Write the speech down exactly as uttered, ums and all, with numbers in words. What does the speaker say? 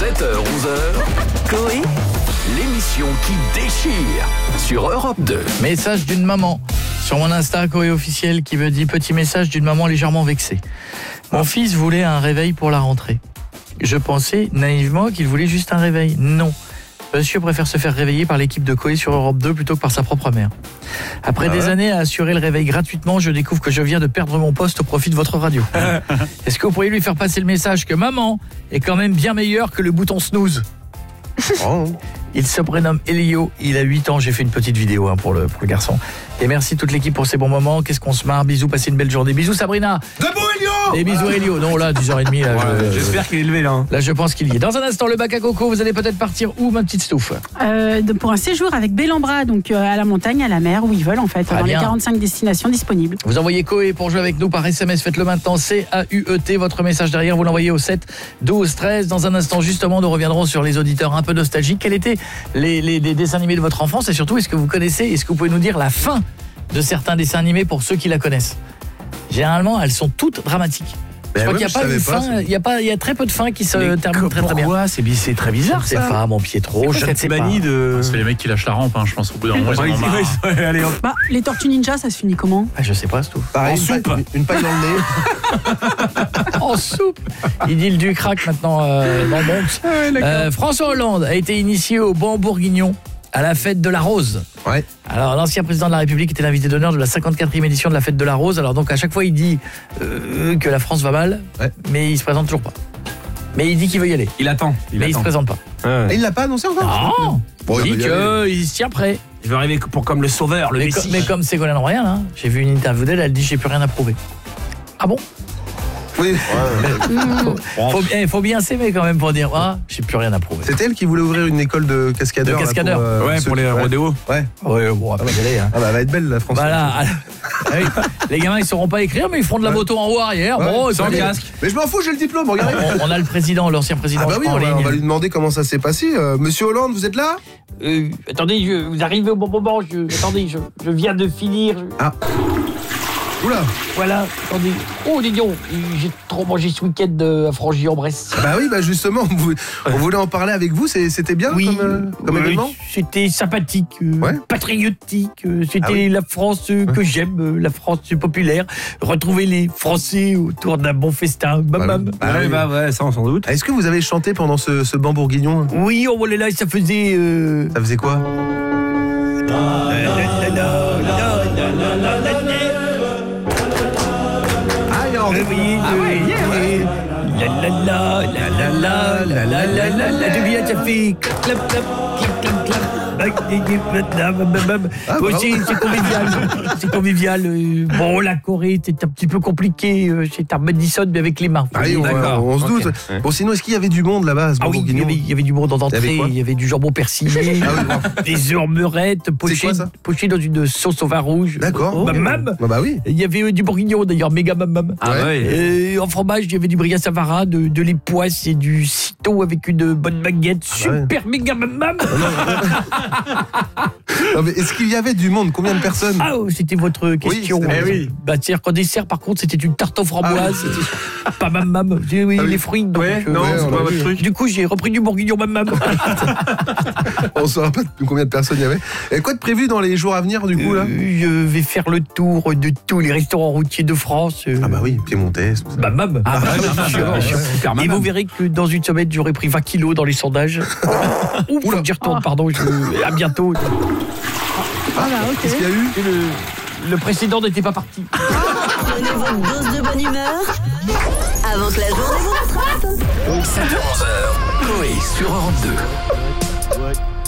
sept heures onze heures, Coé, l'émission qui déchire sur Europe deux. Message d'une maman sur mon Insta Coé officiel qui me dit petit message d'une maman légèrement vexée. Mon fils voulait un réveil pour la rentrée. Je pensais naïvement qu'il voulait juste un réveil. Non. Monsieur préfère se faire réveiller par l'équipe de Coé sur Europe deux plutôt que par sa propre mère. Après ah ouais. des années à assurer le réveil gratuitement, je découvre que je viens de perdre mon poste au profit de votre radio. Est-ce que vous pourriez lui faire passer le message que maman est quand même bien meilleure que le bouton snooze? Oh. Il se prénomme Elio, il a huit ans, j'ai fait une petite vidéo hein, pour, le, pour le garçon. Et merci toute l'équipe pour ces bons moments, qu'est-ce qu'on se marre, bisous, passez une belle journée. Bisous Sabrina. Debout Elio. Et bisous Elio, non là, dix heures trente là. Ouais, je, j'espère qu'il est levé là. Là je pense qu'il y est. Dans un instant, le bac à coco, vous allez peut-être partir où ma petite Stouff? euh, Pour un séjour avec Bellambra, donc euh, à la montagne, à la mer, où ils veulent en fait, ah, dans bien. Les quarante-cinq destinations disponibles. Vous envoyez Coé pour jouer avec nous par S M S, faites-le maintenant, C A U E T, votre message derrière, vous l'envoyez au sept douze treize. Dans un instant justement, nous reviendrons sur les auditeurs un peu nostalgiques. Quels étaient les, les, les dessins animés de votre enfance et surtout, est-ce que vous connaissez, est-ce que vous pouvez nous dire la fin de certains dessins animés pour ceux qui la connaissent? Généralement, elles sont toutes dramatiques. Je crois qu'il n'y a pas une fin, il y a pas, il y a très peu de fins qui se mais terminent très très bien. Pourquoi? C'est, c'est très bizarre ça. C'est pas mon Pietro, je ne sais pas. De... C'est les mecs qui lâchent la rampe, hein, je pense au bout d'un moment. Allez, bah, les Tortues Ninja, ça se finit comment? Ah, je sais pas, c'est tout. Pareil, en une soupe, paille, une paille dans le nez. En soupe. Il dit le du crack maintenant euh, dans le Bronx. Ah ouais, euh, François Hollande a été initié au banc bourguignon à la fête de la Rose. Ouais. Alors l'ancien président de la République était l'invité d'honneur de la cinquante-quatrième édition de la fête de la Rose. Alors donc à chaque fois il dit euh, que la France va mal, ouais. mais il se présente toujours pas. Mais il dit qu'il veut y aller. Il attend. Il mais attend. Il se présente pas. Ouais. Il l'a pas annoncé encore? Non. Bon, il dit qu'il se tient prêt. Il veut arriver pour comme le sauveur, le mais Messie. Com- mais comme Ségolène Royal, hein, j'ai vu une interview d'elle, elle dit j'ai plus rien à prouver. Ah bon? Oui. Ouais. faut, eh, faut bien s'aimer quand même pour dire ah, j'ai plus rien à prouver. C'est elle qui voulait ouvrir une école de cascadeurs. De cascadeurs. Là, pour, euh, ouais, pour les rodéos. Ouais. Ouais, bon, après, ah, bah, hein. ah bah, elle va être belle la France. Voilà. Les gamins ils sauront pas écrire mais ils feront de la moto en haut arrière. Ouais. Bon, sans casque. Mais je m'en fous, j'ai le diplôme, regardez. On, on a le président, l'ancien président. Ah bah oui, on, en va, ligne. on va lui demander comment ça s'est passé. Euh, Monsieur Hollande, vous êtes là? euh, Attendez, je, vous arrivez au bon moment. Je, attendez, je, je viens de finir. Je... Ah. Oula. Voilà, attendez. Oh, dis donc, j'ai trop mangé ce week-end à Frangy-en-Bresse. Bah oui, bah justement, vous, on voulait en parler avec vous, c'est, c'était bien oui, comme, euh, comme oui, événement. C'était sympathique, euh, ouais. patriotique, euh, c'était ah oui. la France euh, que ouais. j'aime, euh, la France populaire. Retrouver les Français autour d'un bon festin. Bam, bam. Bah, bah, oui, bah ouais, ça on s'en doute. Est-ce que vous avez chanté pendant ce, ce banc bourguignon? Oui, on volait là et ça faisait... Euh... Ça faisait quoi? Oui, ah ouais, yeah, ouais. La la la la la la la la la la de bien ça fait clap clap clap clap clap. Ah, aussi, c'est convivial. C'est convivial. Bon, la Corée, c'est un petit peu compliqué. C'est à Madison, mais avec les mains. Ah oui, on, d'accord. on se doute. Okay. Bon, sinon, est-ce qu'il y avait du monde là-bas? Ah oui, il y, avait, il y avait du monde en entrée. Il y avait du jambon persillé, ah oui, des œufs meurette pochées, pochées dans une sauce au vin rouge. D'accord. Oh, mam. Bah, bah oui. Il y avait du bourguignon d'ailleurs, méga mam mam. Ah ouais. Et en fromage, il y avait du bria Savara, de, de l'époisse et du citron avec une bonne baguette. Ah super ouais. méga mam mam. Non, mais est-ce qu'il y avait du monde? Combien de personnes? Ah, c'était votre question. Oui, c'était oui. Bah, c'est-à-dire qu'en dessert, par contre, c'était une tarte aux framboises. Ah, c'était pas mam mam. Oui, ah, les oui. fruits. Donc, ouais, euh, non, ouais, c'est pas votre truc. Du coup, j'ai repris du bourguignon mam mam. On ne saura pas combien de personnes il y avait. Et quoi de prévu dans les jours à venir, du coup, là? euh, Je vais faire le tour de tous les restaurants routiers de France. Euh... Ah, bah oui, Piémontais. Bah, mam. Ah, bah, bah, bah, et vous verrez que dans une semaine, j'aurai pris vingt kilos dans les sondages. Ouh, faut que j'y retourne, pardon. Je... À bientôt. Ah, voilà, ok. Qu'est-ce qu'il y a eu? le, le précédent n'était pas parti. Prenez-vous une dose de bonne humeur avant que la journée vous rattrape. sept heures onze heures, Coé sur Europe deux.